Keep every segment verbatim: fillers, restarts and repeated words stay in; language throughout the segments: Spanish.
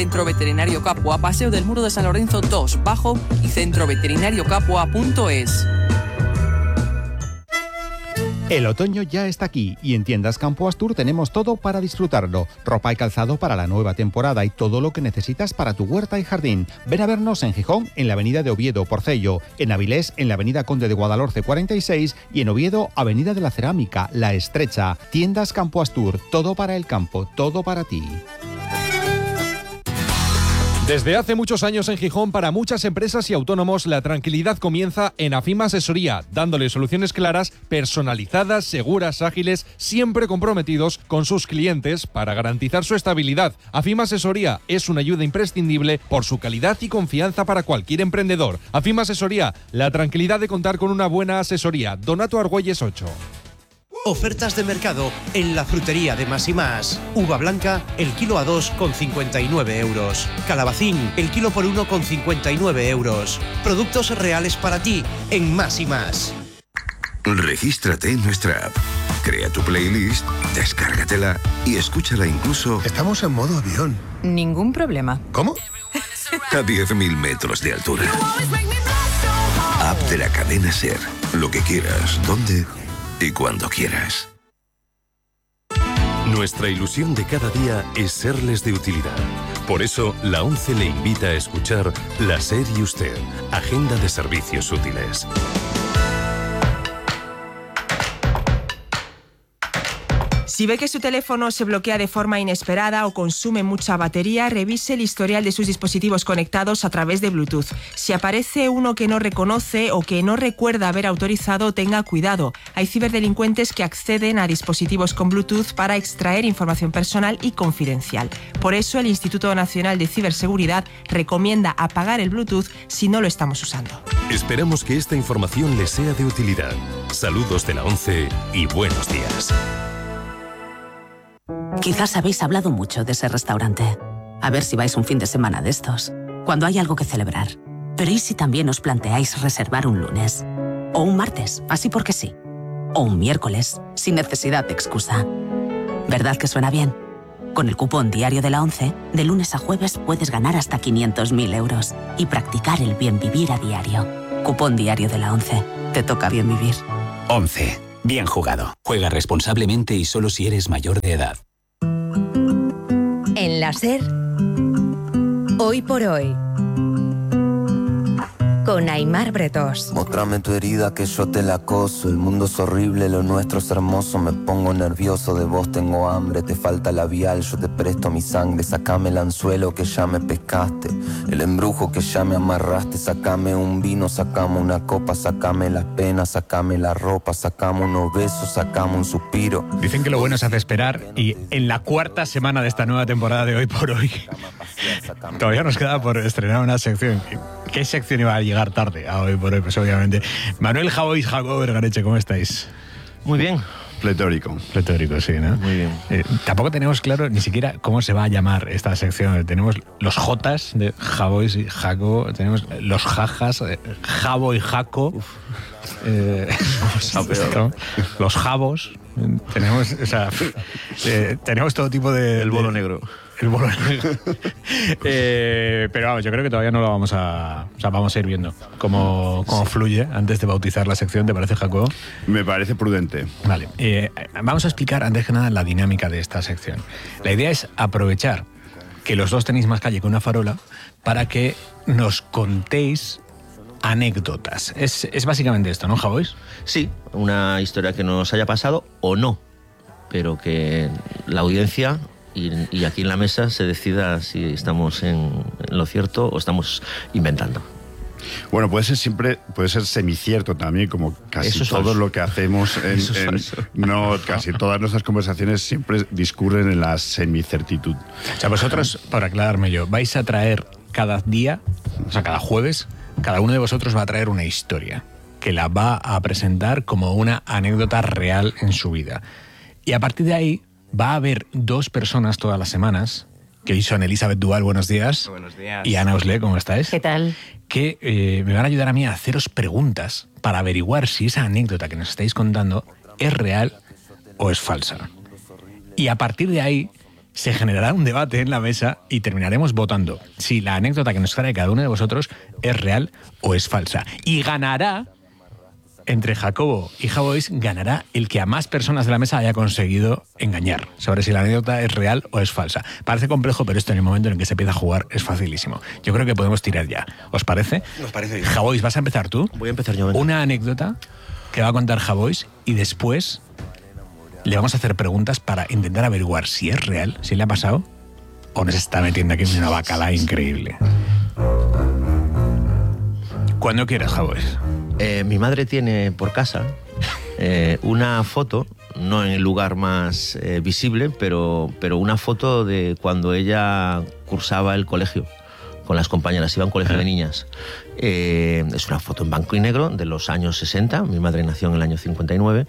Centro Veterinario Capua, Paseo del Muro de San Lorenzo dos, Bajo y centro veterinario capua punto es. El otoño ya está aquí y en Tiendas Campo Astur tenemos todo para disfrutarlo. Ropa y calzado para la nueva temporada y todo lo que necesitas para tu huerta y jardín. Ven a vernos en Gijón, en la avenida de Oviedo, Porcello, en Avilés, en la avenida Conde de Guadalhorce cuarenta y seis y en Oviedo, avenida de la Cerámica, La Estrecha. Tiendas Campo Astur, todo para el campo, todo para ti. Desde hace muchos años en Gijón, para muchas empresas y autónomos, la tranquilidad comienza en Afima Asesoría, dándole soluciones claras, personalizadas, seguras, ágiles, siempre comprometidos con sus clientes para garantizar su estabilidad. Afima Asesoría es una ayuda imprescindible por su calidad y confianza para cualquier emprendedor. Afima Asesoría, la tranquilidad de contar con una buena asesoría. Donato Argüelles ocho. Ofertas de mercado en la frutería de Más y Más. Uva blanca, el kilo a dos con cincuenta y nueve euros. Calabacín, el kilo por uno con cincuenta y nueve euros. Productos reales para ti en Más y Más. Regístrate en nuestra app. Crea tu playlist, descárgatela y escúchala incluso... Estamos en modo avión. Ningún problema. ¿Cómo? A diez mil metros de altura. App de la cadena SER. Lo que quieras, dónde... y cuando quieras. Nuestra ilusión de cada día es serles de utilidad. Por eso, la ONCE le invita a escuchar La SER y Usted, Agenda de Servicios Útiles. Si ve que su teléfono se bloquea de forma inesperada o consume mucha batería, revise el historial de sus dispositivos conectados a través de Bluetooth. Si aparece uno que no reconoce o que no recuerda haber autorizado, tenga cuidado. Hay ciberdelincuentes que acceden a dispositivos con Bluetooth para extraer información personal y confidencial. Por eso, el Instituto Nacional de Ciberseguridad recomienda apagar el Bluetooth si no lo estamos usando. Esperamos que esta información les sea de utilidad. Saludos de la ONCE y buenos días. Quizás habéis hablado mucho de ese restaurante. A ver si vais un fin de semana de estos, cuando hay algo que celebrar. Pero ¿y si también os planteáis reservar un lunes? O un martes, así porque sí. O un miércoles, sin necesidad de excusa. ¿Verdad que suena bien? Con el cupón diario de la ONCE, de lunes a jueves puedes ganar hasta quinientos mil euros y practicar el bien vivir a diario. Cupón diario de la ONCE. Te toca bien vivir. ONCE. Bien jugado. Juega responsablemente y solo si eres mayor de edad. En la SER, Hoy por Hoy, con Aimar Bretos. Móstrame tu herida que yo te la coso. El mundo es horrible, lo nuestro es hermoso. Me pongo nervioso, de vos tengo hambre. Te falta labial, yo te presto mi sangre. Sácame el anzuelo que ya me pescaste, el embrujo que ya me amarraste. Sácame un vino, sácame una copa. Sácame las penas, sácame la ropa. Sácame unos besos, sácame un suspiro. Dicen que lo bueno se hace esperar. Y en la cuarta semana de esta nueva temporada de Hoy por Hoy todavía nos queda por estrenar una sección. ¿Qué sección iba a llegar tarde a Hoy por Hoy? Pues obviamente. Manuel Javois, Jacobo Vergareche, ¿cómo estáis? Muy bien. Pletórico. Pletórico, sí, ¿no? Muy bien. Eh, tampoco tenemos claro ni siquiera cómo se va a llamar esta sección. Tenemos los Jotas de Javois y Jaco, tenemos los Jajas, eh, Javo y Jaco, eh, los Javos, tenemos, o sea, eh, tenemos todo tipo de... El bolo de, negro. El bolo negro. eh, pero vamos, yo creo que todavía no lo vamos a... O sea, vamos a ir viendo cómo, cómo sí. fluye antes de bautizar la sección, ¿te parece, Jacobo? Me parece prudente. Vale. Eh, vamos a explicar, antes que nada, la dinámica de esta sección. La idea es aprovechar que los dos tenéis más calle que una farola para que nos contéis anécdotas. Es, es básicamente esto, ¿no, Javois? Sí, una historia que nos haya pasado o no, pero que la audiencia... Y, y aquí en la mesa se decida si estamos en, en lo cierto o estamos inventando. Bueno, puede ser siempre, puede ser semicierto también, como casi todo falso. Lo que hacemos en, en no, casi todas nuestras conversaciones siempre discurren en la semicertitud. O sea, vosotros, para aclararme yo, vais a traer cada día, o sea, cada jueves, cada uno de vosotros va a traer una historia que la va a presentar como una anécdota real en su vida. Y a partir de ahí va a haber dos personas todas las semanas, que hoy son Elizabeth Dual, buenos días. Buenos días. Y Ana Oslé, ¿cómo estáis? ¿Qué tal? Que eh, me van a ayudar a mí a haceros preguntas para averiguar si esa anécdota que nos estáis contando es real o es falsa. Y a partir de ahí, se generará un debate en la mesa y terminaremos votando si la anécdota que nos trae cada uno de vosotros es real o es falsa. Y ganará, entre Jacobo y Javois, ganará el que a más personas de la mesa haya conseguido engañar sobre si la anécdota es real o es falsa. Parece complejo, pero esto en el momento en el que se empieza a jugar es facilísimo. Yo creo que podemos tirar ya. ¿Os parece? Nos parece bien. Javois, ¿vas a empezar tú? Voy a empezar yo. Una anécdota que va a contar Javois y después le vamos a hacer preguntas para intentar averiguar si es real, si le ha pasado o nos está metiendo aquí en una bacala increíble. Cuando quieras, Javois. Eh, mi madre tiene por casa eh, una foto, no en el lugar más eh, visible, pero, pero una foto de cuando ella cursaba el colegio con las compañeras, iba a un colegio de niñas. Eh, es una foto en blanco y negro de los años sesenta, mi madre nació en el año cincuenta y nueve,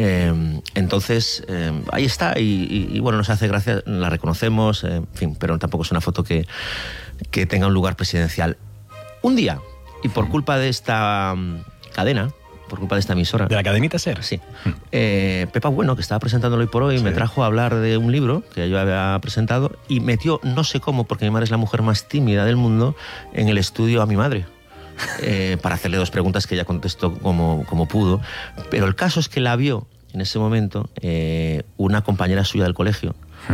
eh, entonces eh, ahí está y, y, y bueno, nos hace gracia, la reconocemos, eh, en fin, pero tampoco es una foto que, que tenga un lugar presidencial. Un día, y por culpa de esta um, cadena, por culpa de esta emisora... ¿De la cadenita SER? Sí. Eh, Pepa Bueno, que estaba presentándolo hoy por hoy, sí, me trajo a hablar de un libro que yo había presentado y metió, no sé cómo, porque mi madre es la mujer más tímida del mundo, en el estudio a mi madre. Eh, para hacerle dos preguntas que ella contestó como, como pudo. Pero el caso es que la vio en ese momento eh, una compañera suya del colegio,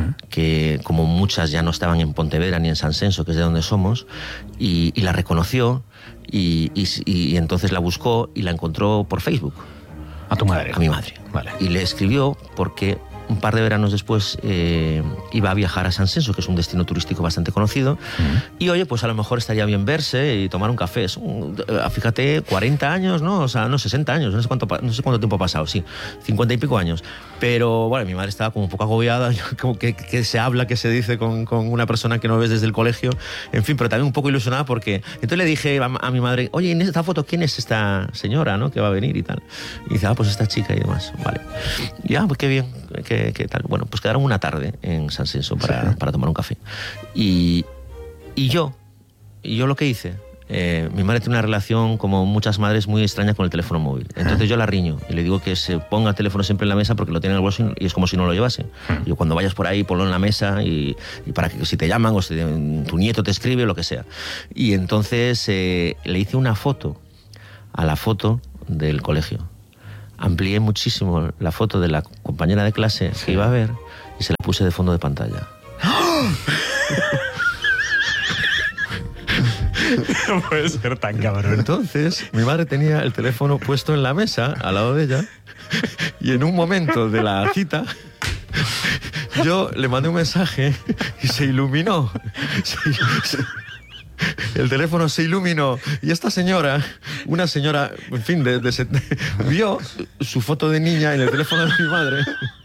que como muchas ya no estaban en Pontevedra ni en San Senso, que es de donde somos, y, y la reconoció y, y, y entonces la buscó y la encontró por Facebook. ¿A tu madre? A mi madre. Vale. Y le escribió porque un par de veranos después eh, iba a viajar a San Senso, que es un destino turístico bastante conocido, uh-huh. y oye, pues a lo mejor estaría bien verse y tomar un café. Es un, fíjate, cuarenta años, ¿no? O sea, no, sesenta años, no sé cuánto, no sé cuánto tiempo ha pasado, sí, cincuenta y pico años. Pero, bueno, mi madre estaba como un poco agobiada, como que, que se habla, que se dice con, con una persona que no ves desde el colegio, en fin, pero también un poco ilusionada porque... Entonces le dije a, a mi madre, oye, en esta foto, ¿quién es esta señora, no? Que va a venir y tal. Y dice, ah, pues esta chica y demás, vale. Y ah, pues qué bien, qué, qué tal. Bueno, pues quedaron una tarde en San Senso para, sí. para tomar un café. Y, y yo, y yo lo que hice... Eh, mi madre tiene una relación, como muchas madres, muy extraña con el teléfono móvil. Entonces yo la riño y le digo que se ponga el teléfono siempre en la mesa porque lo tiene en el bolso y es como si no lo llevase. Y yo, cuando vayas por ahí, ponlo en la mesa y, y para que si te llaman o si tu nieto te escribe o lo que sea. Y entonces eh, le hice una foto a la foto del colegio. Amplié muchísimo la foto de la compañera de clase que iba a ver y se la puse de fondo de pantalla. No puede ser tan cabrón. Entonces, mi madre tenía el teléfono puesto en la mesa, al lado de ella, y en un momento de la cita, yo le mandé un mensaje y se iluminó. Se, se, el teléfono se iluminó y esta señora, una señora, en fin, de, de, de, vio su foto de niña en el teléfono de mi madre.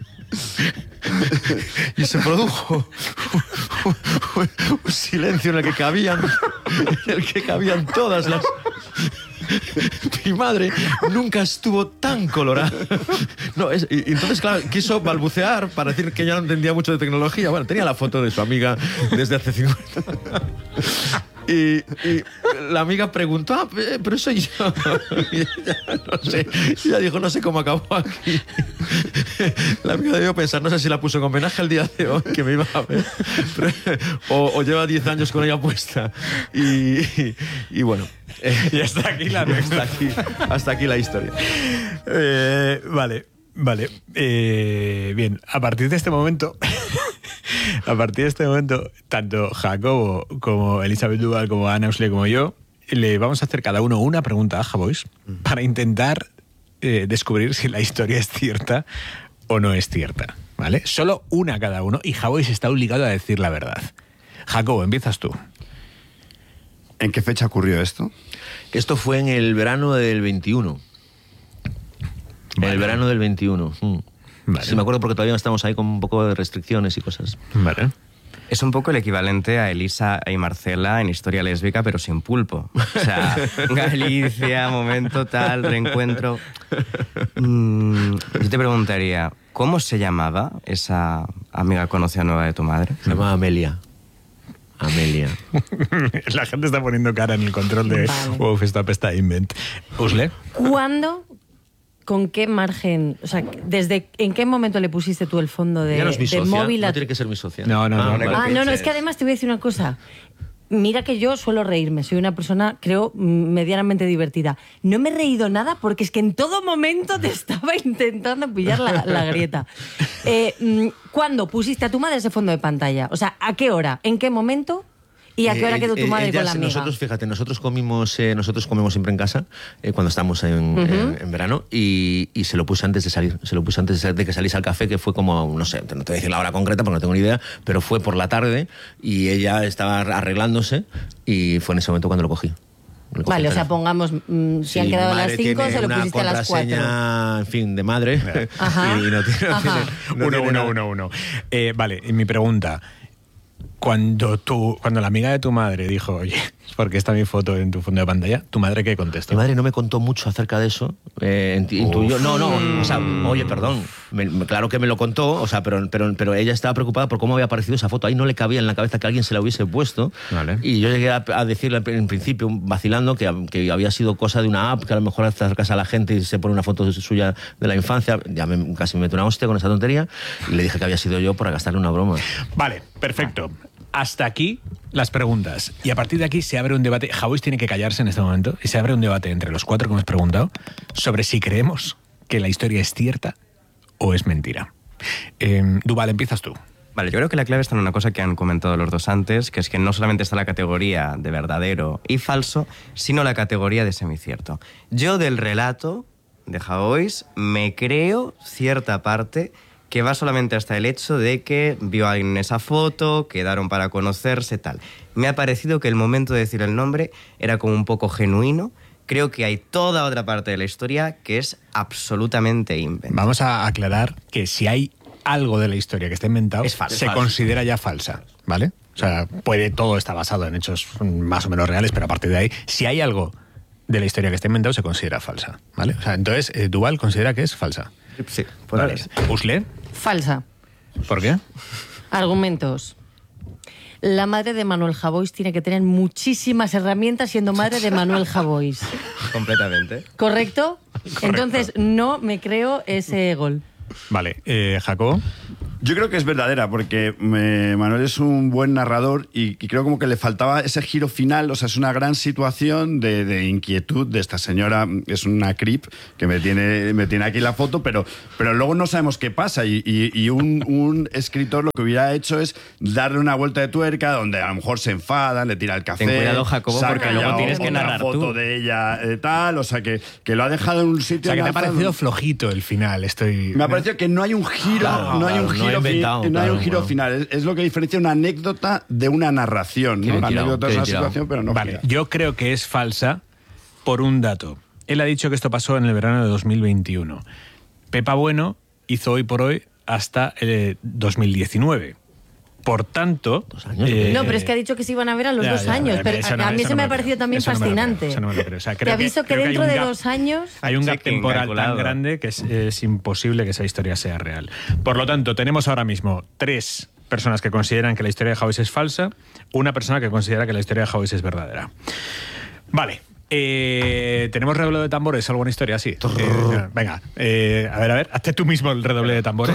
Y se produjo un, un, un silencio en el que cabían en el que cabían todas las... Mi madre nunca estuvo tan colorada. No, es, y, entonces, claro, quiso balbucear para decir que ya no entendía mucho de tecnología. Bueno, tenía la foto de su amiga desde hace cincuenta. Y, y la amiga preguntó, ah, pero soy yo. Y ella, no sé, y ella dijo, no sé cómo acabó aquí. La amiga debió pensar, no sé si la puso en homenaje al día de hoy, que me iba a ver, pero, o, o lleva diez años con ella puesta. Y, y, y bueno. Eh, y hasta aquí la hasta aquí, hasta aquí la historia. Eh, vale, vale. Eh, bien, a partir de este momento... A partir de este momento, tanto Jacobo como Elizabeth Duval, como Ana Usle, como yo, le vamos a hacer cada uno una pregunta a Javois para intentar eh, descubrir si la historia es cierta o no es cierta, ¿vale? Solo una cada uno y Javois está obligado a decir la verdad. Jacobo, empiezas tú. ¿En qué fecha ocurrió esto? Esto fue en el verano del veintiuno. Vale. En el verano del veintiuno. Mm. Vale. Sí, me acuerdo porque todavía estamos ahí con un poco de restricciones y cosas. Vale. Es un poco el equivalente a Elisa y Marcela en Historia Lésbica, pero sin pulpo. O sea, Galicia, momento tal, reencuentro. Mm, yo te preguntaría, ¿cómo se llamaba esa amiga conocida nueva de tu madre? Se llamaba Amelia. Amelia. La gente está poniendo cara en el control de... Vale. Wow, esta pesta invent. ¿Usle? ¿Cuándo ¿con qué margen, o sea, desde en qué momento le pusiste tú el fondo de, Ya no es mi de socia, móvil? A... no tiene que ser mi socia. No, no, ah, no. Ah, no, no, es que además te voy a decir una cosa. Mira que yo suelo reírme, soy una persona, creo, medianamente divertida. No me he reído nada porque es que en todo momento te estaba intentando pillar la, la grieta. Eh, ¿Cuándo pusiste a tu madre ese fondo de pantalla? O sea, ¿a qué hora? ¿En qué momento? ¿Y a qué hora quedó tu madre eh, con la amiga? Nosotros, fíjate, nosotros comimos, eh, nosotros comemos siempre en casa eh, cuando estamos en, uh-huh. en, en verano y, y se lo puse antes de salir, se lo puse antes de que salís al café, que fue como, no sé, no te voy a decir la hora concreta porque no tengo ni idea, pero fue por la tarde y ella estaba arreglándose y fue en ese momento cuando lo cogí. Vale, o sea, pongamos, mmm, si sí, han quedado a las cinco, se lo pusiste a las cuatro. En fin, de madre. Ajá. Y no tiene, no tiene, no uno, tiene uno, uno, uno. Eh, vale, y mi pregunta. Cuando tú, cuando la amiga de tu madre dijo, oye, ¿por qué está mi foto en tu fondo de pantalla? ¿Tu madre qué contestó? Mi madre no me contó mucho acerca de eso. Eh, intuyó, no, no, o sea, oye, perdón, me, claro que me lo contó, o sea, pero, pero, pero ella estaba preocupada por cómo había aparecido esa foto. Ahí no le cabía en la cabeza que alguien se la hubiese puesto. Vale. Y yo llegué a, a decirle en principio, vacilando, que, que había sido cosa de una app, que a lo mejor acercas a la gente y se pone una foto suya de la infancia. Ya me, casi me meto una hostia con esa tontería y le dije que había sido yo para gastarle una broma. Vale, perfecto. Hasta aquí las preguntas. Y a partir de aquí se abre un debate. Javois tiene que callarse en este momento. Y se abre un debate entre los cuatro que hemos preguntado sobre si creemos que la historia es cierta o es mentira. Eh, Duval, empiezas tú. Vale, yo creo que la clave está en una cosa que han comentado los dos antes, que es que no solamente está la categoría de verdadero y falso, sino la categoría de semicierto. Yo del relato de Javois me creo cierta parte que va solamente hasta el hecho de que vio a alguien en esa foto, quedaron para conocerse, tal. Me ha parecido que el momento de decir el nombre era como un poco genuino. Creo que hay toda otra parte de la historia que es absolutamente inventada. Vamos a aclarar que si hay algo de la historia que está inventado, es falso, se falso. considera ya falsa, ¿vale? O sea, puede, todo está basado en hechos más o menos reales, pero a partir de ahí, si hay algo de la historia que está inventado, se considera falsa, ¿vale? O sea, entonces, eh, Duval considera que es falsa. Sí, por vale. ¿Usle? Falsa. ¿Por qué? Argumentos. La madre de Manuel Javois tiene que tener muchísimas herramientas siendo madre de Manuel Javois. Completamente. ¿Correcto? Correcto. Entonces, no me creo ese gol. Vale, eh, Jacobo. Yo creo que es verdadera, porque me, Manuel es un buen narrador y, y creo como que le faltaba ese giro final. O sea, es una gran situación de, de inquietud de esta señora. Es una creep que me tiene, me tiene aquí la foto, pero, pero luego no sabemos qué pasa. Y, y, y un, un escritor lo que hubiera hecho es darle una vuelta de tuerca donde a lo mejor se enfada, le tira el café. Ten cuidado, Jacobo, porque luego tienes que narrar foto tú. de ella eh, tal. O sea, que, que lo ha dejado en un sitio. O sea, que te ha lanzado. parecido flojito el final. Estoy... Me ha parecido que no hay un giro, Claro, no hay un claro, giro no inventado, no hay claro, un giro bueno. final. Es, es lo que diferencia una anécdota de una narración. ¿no? Una anécdota es una situación, pero no Vale, gira. yo creo que es falsa por un dato. Él ha dicho que esto pasó en el verano de dos mil veintiuno. Pepa Bueno hizo Hoy por Hoy hasta el dos mil diecinueve. Por tanto... Eh, no, pero es que ha dicho que se iban a ver a los ya, dos ya, años. ya, pero no, a mí se no me me ha parecido también eso fascinante. No me lo creo, o sea, creo Te aviso que, que, creo dentro que de gap, dos años... Hay un gap Check-in temporal calculado. tan grande que es, es imposible que esa historia sea real. Por lo tanto, tenemos ahora mismo tres personas que consideran que la historia de Javois es falsa, una persona que considera que la historia de Javois es verdadera. Vale. Eh, ¿Tenemos redoble de tambores? ¿Alguna historia así? Eh, venga, eh, a ver, a ver, hazte tú mismo el redoble de tambores.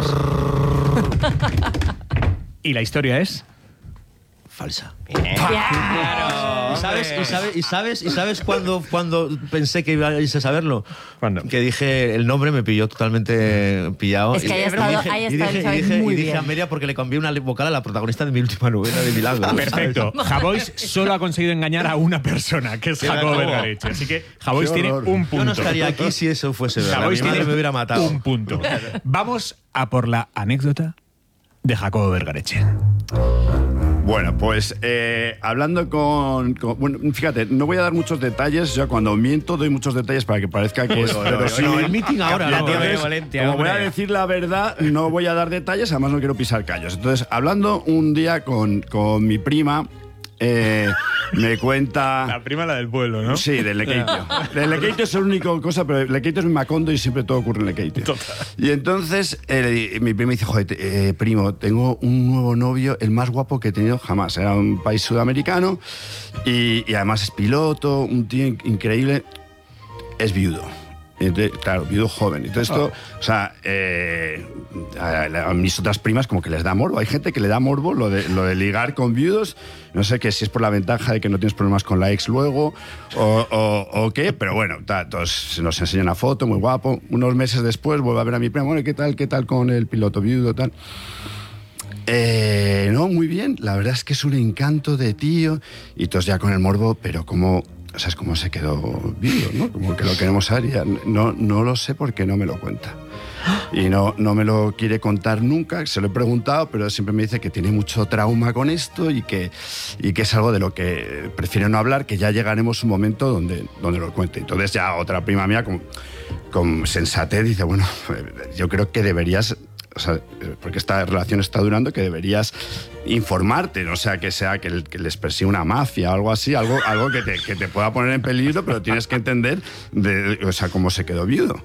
¿Y la historia es? Falsa. Claro. ¿Y sabes, y sabes, y sabes, y sabes cuándo, cuándo pensé que ibais a saberlo? ¿Cuándo? Que dije, el nombre me pilló totalmente pillado. Es que y, haya y estado- dije, haya y estado dije, Isabel y dije, muy y dije bien. a media porque le cambié una vocal a la protagonista de mi última novela de Milagro. Perfecto. Javois solo ha conseguido engañar a una persona, que es Qué Jacobo horror. Vergareche. Así que Javois Qué tiene horror. un punto. Yo no estaría aquí si eso fuese verdad. Javois Mi madre tiene me hubiera matado. un punto. Vamos a por la anécdota de Jacobo Vergareche. Bueno, pues eh, hablando con, con- Bueno, fíjate, no voy a dar muchos detalles. Yo cuando miento doy muchos detalles para que parezca que es Oye, oye, verosímil. no, el meeting ahora, La no, tía eh, es- Valencia, Como voy a hombre. decir la verdad, no voy a dar detalles, además no quiero pisar callos. Entonces, hablando un día con, con mi prima, eh, me cuenta... La prima, la del pueblo, ¿no? Sí, del Lequeitio. Del Lequeitio es la única cosa, pero el Lequeitio es mi Macondo y siempre todo ocurre en Lequeitio. Y entonces eh, mi primo dice, joder, eh, primo, tengo un nuevo novio, el más guapo que he tenido jamás. Era un país sudamericano y, y además es piloto, un tío in- increíble. Es viudo. Entonces, claro, viudo joven. Entonces esto, oh. o sea, eh, a, a mis otras primas como que les da morbo. Hay gente que le da morbo lo de, lo de ligar con viudos. No sé que si es por la ventaja de que no tienes problemas con la ex luego o, o, o qué, pero bueno, ta, todos nos enseñan una foto, muy guapo. Unos meses después vuelvo a ver a mi prima, bueno, ¿qué tal, qué tal con el piloto viudo, tal? Eh, no, muy bien. La verdad es que es un encanto de tío. Y todos ya con el morbo, pero como... O sea, es como se quedó vivo, ¿no? Como que lo queremos saber y ya no, no lo sé porque no me lo cuenta. Y no, no me lo quiere contar nunca, se lo he preguntado, pero siempre me dice que tiene mucho trauma con esto y que, y que es algo de lo que prefiere no hablar, que ya llegaremos un momento donde, donde lo cuente. Entonces ya otra prima mía con, con sensatez dice, bueno, yo creo que deberías... O sea, porque esta relación está durando, que deberías informarte, no sea que sea que, que les persiga una mafia o algo así, algo, algo que, te, que te pueda poner en peligro, pero tienes que entender de, o sea, cómo se quedó viudo.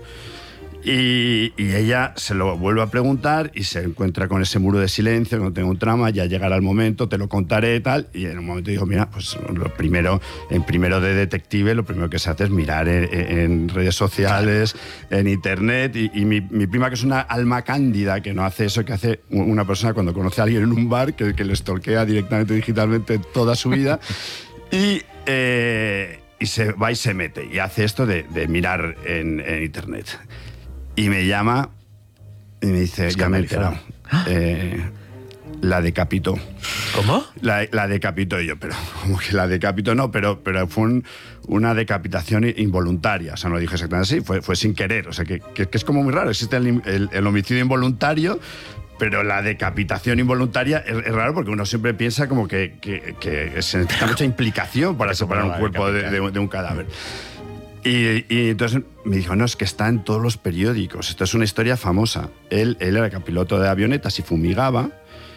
Y, y ella se lo vuelve a preguntar y se encuentra con ese muro de silencio, no tengo un trama, ya llegará el momento, te lo contaré y tal. Y en un momento digo, mira, pues lo primero, en primero de detective, lo primero que se hace es mirar en, en redes sociales, en internet. Y, y mi, mi prima, que es una alma cándida, que no hace eso que hace una persona cuando conoce a alguien en un bar, que, que le stalkea directamente digitalmente toda su vida. Y... Eh, y se va y se mete y hace esto de, de mirar en, en internet. Y me llama y me dice, ya me he enterado. Eh, la decapitó. ¿Cómo? La, la decapitó. Y yo, pero como que la decapitó, no, pero, pero fue un, una decapitación involuntaria. O sea, no lo dije exactamente así, fue, fue sin querer. O sea, que, que, que es como muy raro. Existe el, el, el homicidio involuntario, pero la decapitación involuntaria es, es raro porque uno siempre piensa como que, que, que se necesita mucha implicación para separar un cuerpo de, de, de un cadáver. Y, y entonces me dijo, no, es que está en todos los periódicos. Esto es una historia famosa. Él, él era piloto de avionetas y fumigaba.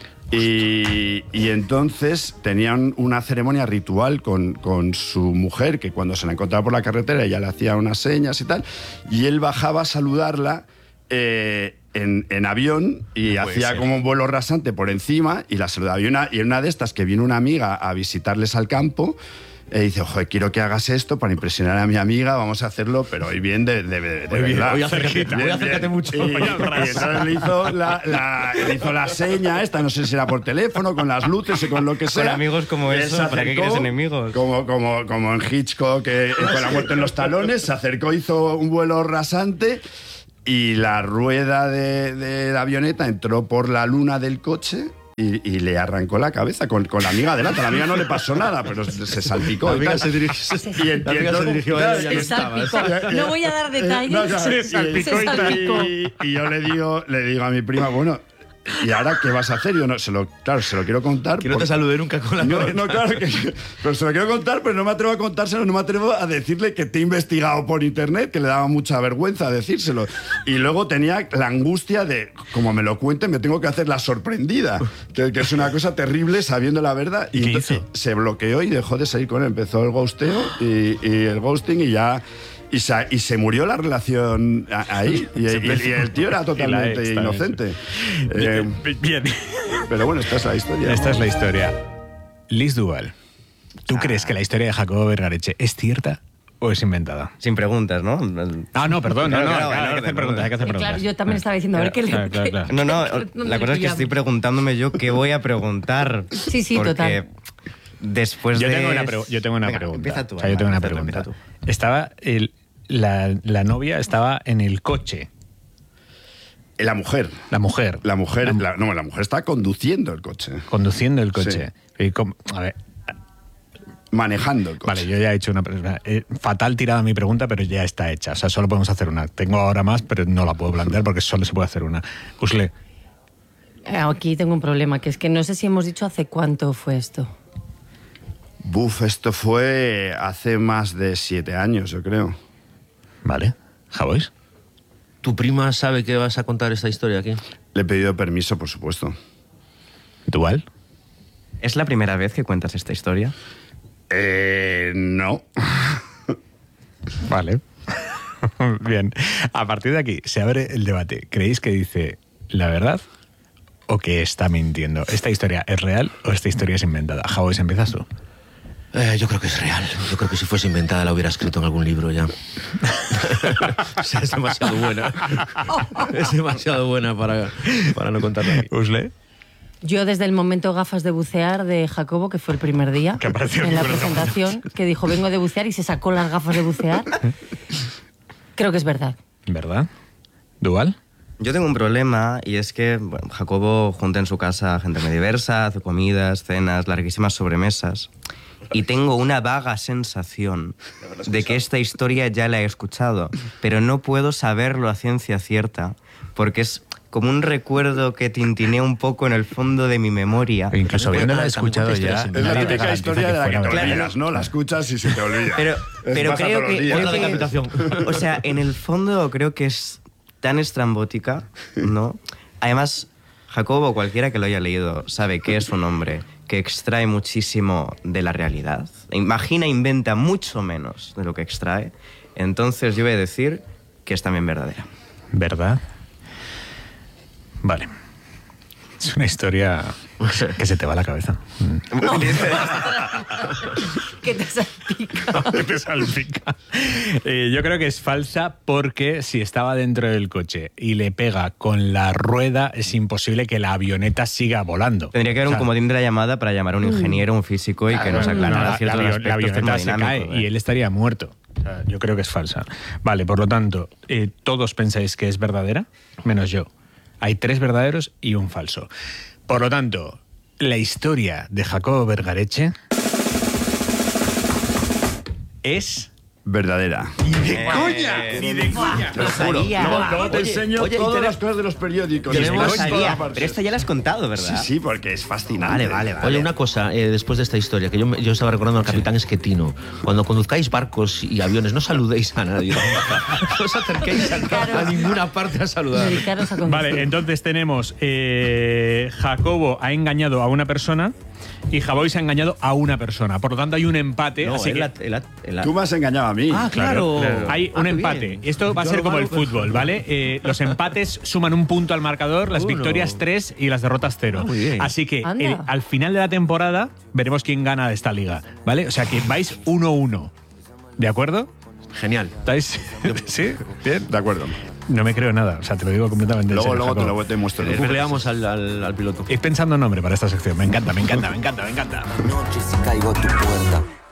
Y, y entonces tenían una ceremonia ritual con, con su mujer, que cuando se la encontraba por la carretera ella le hacía unas señas y tal. Y él bajaba a saludarla eh, en, en avión y no hacía ser. como un vuelo rasante por encima y la saludaba. Y una, y en una de estas que vino una amiga a visitarles al campo, y dice, ojo, quiero que hagas esto para impresionar a mi amiga, vamos a hacerlo, pero hoy bien de, de, de, de bien, verdad. Hoy acércate, hoy acércate mucho. Y, y entonces le hizo la, la, le hizo la seña esta, no sé si era por teléfono, con las luces y con lo que sea. Con amigos como eso, acercó, ¿para qué quieres enemigos? Como, como, como en Hitchcock, eh, con la muerte en los talones, se acercó, hizo un vuelo rasante y la rueda de, de la avioneta entró por la luna del coche. Y, y le arrancó la cabeza con, con la amiga delante. A la amiga no le pasó nada, pero se salpicó. La amiga y se dirigió, y entiendo, la amiga se dirigió a ella, ya no estaba. No voy a dar detalles. No, no, se, salpicó se salpicó. Y, y yo le digo, le digo a mi prima, bueno, ¿y ahora qué vas a hacer? Yo no, se lo, claro, se lo quiero contar. Que no te saludé nunca con la no, cabeza. No, claro, que, pero se lo quiero contar, pero no me atrevo a contárselo, no me atrevo a decirle que te he investigado por internet, que le daba mucha vergüenza decírselo. Y luego tenía la angustia de, como me lo cuenten, me tengo que hacer la sorprendida, que, que es una cosa terrible sabiendo la verdad. Y entonces se bloqueó y dejó de salir con él. Empezó el ghosteo y, y el ghosting y ya... Y se, y se murió la relación ahí. Y, y, y el tío era totalmente inocente. Eh, Bien. Pero bueno, esta es la historia. Esta es la historia. Liz Duval, ¿tú ah. crees que la historia de Jacobo Vergareche es cierta o es inventada? Sin preguntas, ¿no? Ah, no, perdón. No, no, claro, claro, claro, hay que hacer preguntas. Hay que hacer preguntas. Claro, yo también estaba diciendo, a ver qué le... Claro, claro, claro. No, no, la cosa es que estoy preguntándome yo qué voy a preguntar. Sí, sí, porque total. Después yo de... Tengo una yo tengo una Venga, pregunta. Empieza tú. O sea, yo tengo una empieza pregunta. Tú, estaba el, la, la novia estaba en el coche. La mujer. La mujer. La mujer, la, la, no, la mujer está conduciendo el coche. Conduciendo el coche. Sí. Y como, a ver... Manejando el coche. Vale, yo ya he hecho una... Eh, fatal tirada mi pregunta, pero ya está hecha. O sea, solo podemos hacer una. Tengo ahora más, pero no la puedo plantear porque solo se puede hacer una. Usle. Aquí tengo un problema, que es que no sé si hemos dicho hace cuánto fue esto. Buf, esto fue hace más de siete años, yo creo. Vale. ¿Javois? ¿Tu prima sabe que vas a contar esta historia aquí? Le he pedido permiso, por supuesto. ¿Dual? ¿Es la primera vez que cuentas esta historia? Eh, no. Vale. Bien. A partir de aquí se abre el debate. ¿Creéis que dice la verdad o que está mintiendo? ¿Esta historia es real o esta historia es inventada? Javois, empiezas tú. Eh, yo creo que es real. Yo creo que si fuese inventada la hubiera escrito en algún libro ya. O sea, es demasiado buena. Es demasiado buena para, para no contarla aquí. ¿Usle? Yo desde el momento gafas de bucear de Jacobo, que fue el primer día, en la presentación, que dijo vengo de bucear y se sacó las gafas de bucear, creo que es verdad. ¿Verdad? ¿Dual? Yo tengo un problema y es que bueno, Jacobo junta en su casa gente muy diversa, hace comidas, cenas, larguísimas sobremesas. Y tengo una vaga sensación de que esta historia ya la he escuchado, pero no puedo saberlo a ciencia cierta, porque es como un recuerdo que tintinea un poco en el fondo de mi memoria. E incluso habiéndola escuchado ya. Es la típica historia de la que te Claro. olvidas, ¿no? La escuchas y se te olvida. Pero, pero Pasa creo todos los que, días. creo que- o sea, en el fondo creo que es tan estrambótica, ¿no? Además, Jacobo, cualquiera que lo haya leído, sabe que es un hombre que extrae muchísimo de la realidad. Imagina, inventa mucho menos de lo que extrae. Entonces yo voy a decir que es también verdadera. ¿Verdad? Vale. Es una historia que se te va a la cabeza. ¿Qué te salpica? ¿Qué te salpica? Eh, yo creo que es falsa porque si estaba dentro del coche y le pega con la rueda, es imposible que la avioneta siga volando. Tendría que haber O sea, un comodín de la llamada para llamar a un ingeniero, un físico y que nos aclarara la, ciertos la, aspectos la avioneta se cae termodinámicos, ¿eh? y él estaría muerto. O sea, yo creo que es falsa. Vale, por lo tanto, eh, todos pensáis que es verdadera, menos yo. Hay tres verdaderos y un falso. Por lo tanto, la historia de Jacobo Vergareche es verdadera. ¡Ni de coña! ¡Ni de coña! Te lo juro. Luego, luego te Oye, enseño oye, y todas tenemos- las cosas de los periódicos. tenemos- Y todas Sabía, las partes. pero esta ya la has contado, ¿verdad? Sí, sí, porque es fascinante. Vale, vale, vale. Oye, una cosa, eh, después de esta historia, que yo, me- yo estaba recordando al capitán Esquetino. Cuando conduzcáis barcos y aviones, no saludéis a nadie. No os acerquéis a, a ninguna parte a saludar. Dedicaros a conducir. Vale, entonces tenemos eh, Jacobo ha engañado a una persona y Javoy se ha engañado a una persona. Por lo tanto, hay un empate. No, así él que, ha- él ha- él ha- Tú me has engañado a mí. Ah, claro. Hay Ah, un qué empate. bien. Esto va a Yo ser lo como el malo, pues- fútbol, ¿vale? Eh, los empates suman un punto al marcador, las Uno. victorias tres y las derrotas cero. Ah, muy bien. Así que Anda. eh, al final de la temporada veremos quién gana de esta liga, ¿vale? O sea que vais uno uno. ¿De acuerdo? Genial. ¿Estáis? ¿Sí? ¿Bien? De acuerdo. No me creo nada, o sea, te lo digo completamente en Luego, serio, luego te Jacobo. lo te muestro. Le peleamos al, al, al piloto. Ir pensando nombre para esta sección. Me encanta, me encanta, me encanta, me encanta. Noche si caigo a tu puerta.